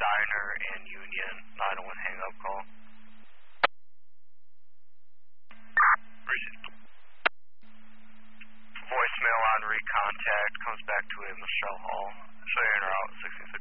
Diner and Union, 901 hang up call. Voicemail on recontact, comes back to a Michelle Hall. Show you in or out, 16